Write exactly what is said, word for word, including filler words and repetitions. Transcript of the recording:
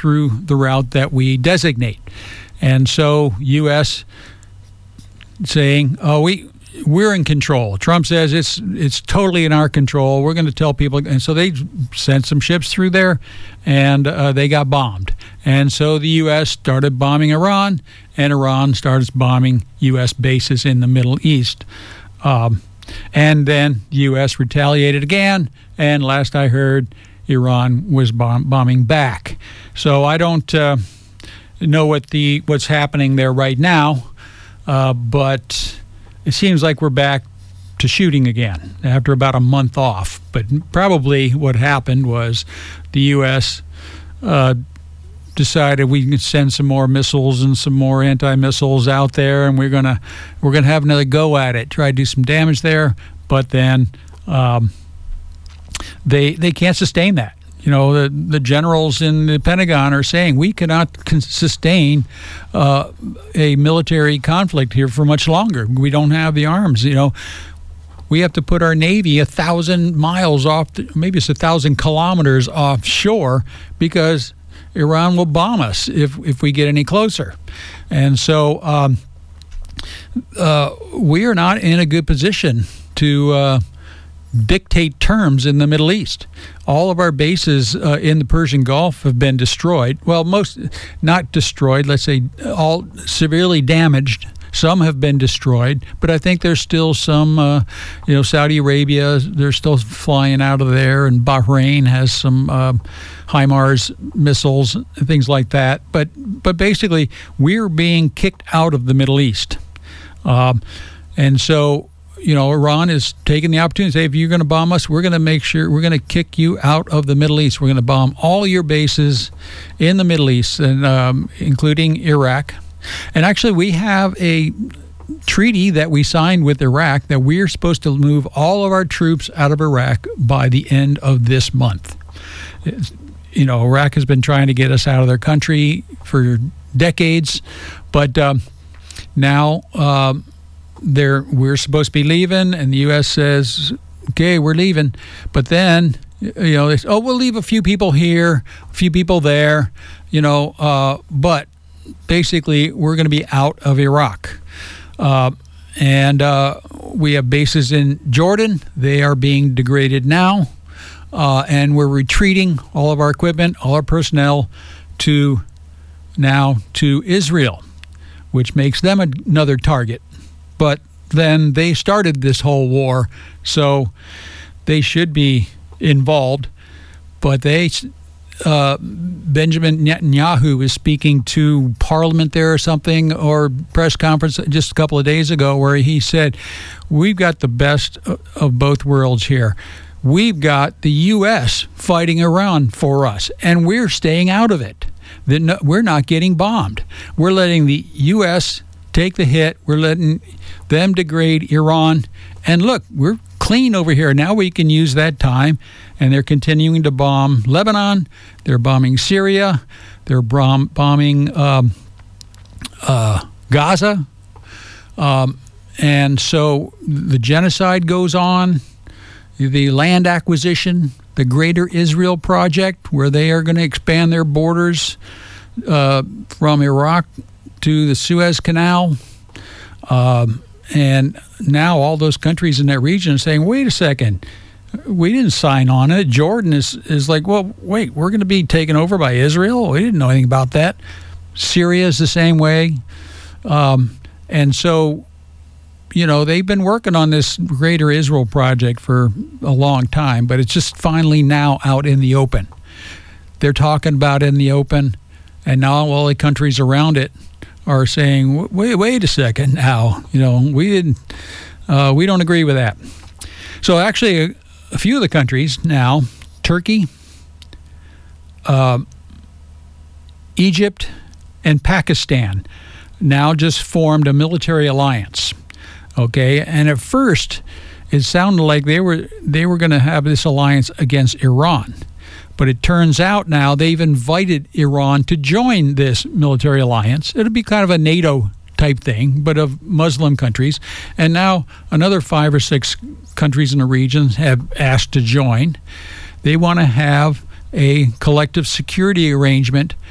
through the route that we designate. And so U S saying, oh, we, we're in control. Trump says it's it's totally in our control. We're going to tell people. And so they sent some ships through there, and uh, they got bombed. And so the U S started bombing Iran, and Iran started bombing U S bases in the Middle East. Um, and then the U S retaliated again, and last I heard, Iran was bomb- bombing back. So I don't uh, know what the what's happening there right now, uh, but it seems like we're back to shooting again after about a month off. But probably what happened was the U S uh, decided we can send some more missiles and some more anti-missiles out there, and we're gonna we're gonna have another go at it, try to do some damage there. But then um, they they can't sustain that. You know, the the generals in the Pentagon are saying we cannot con- sustain uh, a military conflict here for much longer. We don't have the arms. You know, we have to put our Navy a thousand miles off, the, maybe it's a thousand kilometers offshore, because Iran will bomb us if if we get any closer. And so um, uh, we are not in a good position to uh, dictate terms in the Middle East. All of our bases uh, in the Persian Gulf have been destroyed. Well, most not destroyed, let's say all severely damaged. Some have been destroyed, but I think there's still some, uh, you know, Saudi Arabia, they're still flying out of there, and Bahrain has some uh, HIMARS missiles and things like that. But but basically, we're being kicked out of the Middle East. Um, and so, you know, Iran is taking the opportunity to say, if you're going to bomb us, we're going to make sure we're going to kick you out of the Middle East. We're going to bomb all your bases in the Middle East, and um, including Iraq. And actually, we have a treaty that we signed with Iraq that we're supposed to move all of our troops out of Iraq by the end of this month. It's, you know, Iraq has been trying to get us out of their country for decades, but um, now um, they're we're supposed to be leaving, and the U S says, okay, we're leaving. But then, you know, they say, oh, we'll leave a few people here, a few people there, you know, uh, but basically, we're going to be out of Iraq. Uh, and uh, we have bases in Jordan. They are being degraded now. Uh, and we're retreating all of our equipment, all our personnel, to now to Israel, which makes them another target. But then they started this whole war, so they should be involved. But they... Uh, Benjamin Netanyahu was speaking to Parliament there or something, or press conference just a couple of days ago, where he said, we've got the best of both worlds here. We've got the U S fighting Iran for us, and we're staying out of it. We're not getting bombed. We're letting the U S take the hit. We're letting them degrade Iran. And look, we're clean over here. Now we can use that time. And they're continuing to bomb Lebanon. They're bombing Syria. They're bomb- bombing um, uh, Gaza. Um, and so the genocide goes on. The land acquisition, the Greater Israel Project, where they are going to expand their borders uh, from Iraq to the Suez Canal. Um, and now all those countries in that region are saying, wait a second, we didn't sign on it. Jordan is, is like, well, wait, we're going to be taken over by Israel? We didn't know anything about that. Syria is the same way. Um, and so, you know, they've been working on this Greater Israel Project for a long time, but it's just finally now out in the open. They're talking about it in the open, and now all the countries around it are saying, wait, wait a second now, you know, we didn't, uh, we don't agree with that. So actually, a, a few of the countries now, Turkey, uh, Egypt, and Pakistan, now just formed a military alliance. Okay, and at first, it sounded like they were they were going to have this alliance against Iran. But it turns out now they've invited Iran to join this military alliance. It'll be kind of a NATO type thing, but of Muslim countries. And now another five or six countries in the region have asked to join. They want to have a collective security arrangement